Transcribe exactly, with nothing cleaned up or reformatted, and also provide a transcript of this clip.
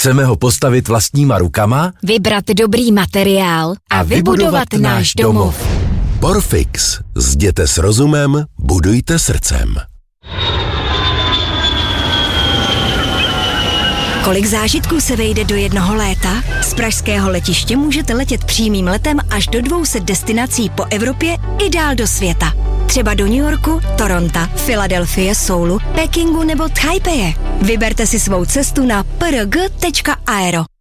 Chceme ho postavit vlastníma rukama, vybrat dobrý materiál a, a vybudovat náš domov. Porfix. Zděte s rozumem, budujte srdcem. Kolik zážitků se vejde do jednoho léta? Z pražského letiště můžete letět přímým letem až do dvou set destinací po Evropě i dál do světa. Třeba do New Yorku, Toronto, Filadelfie, Soulu, Pekingu nebo Taipeje. Vyberte si svou cestu na p r g tečka aero.